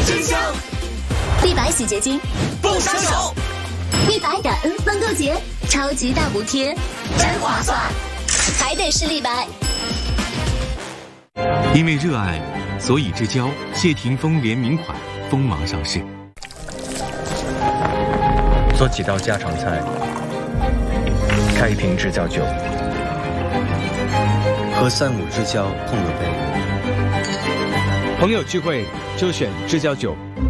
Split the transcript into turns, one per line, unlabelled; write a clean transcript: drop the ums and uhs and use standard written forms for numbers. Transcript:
真香！
立白洗洁精
不杀手，
立白感恩奋购节超级大补贴，
真划算！
还得是立白。
因为热爱，所以之交谢霆锋联名款锋芒上市。
做几道家常菜，开一瓶知交酒，和3、5知交碰个杯。
朋友聚会就选知交酒。